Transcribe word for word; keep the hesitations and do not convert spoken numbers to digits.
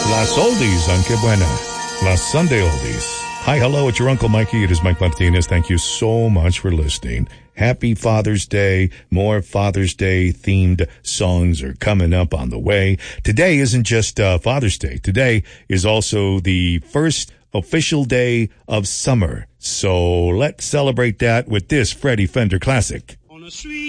Las Oldies on Que Buena. Las Sunday Oldies. Hi, hello, it's your Uncle Mikey. It is Mike Martinez. Thank you so much for listening. Happy Father's Day. More Father's Day themed songs are coming up on the way. Today isn't just uh, Father's Day. Today is also the first official day of summer. So let's celebrate that with this Freddie Fender classic. On a sweet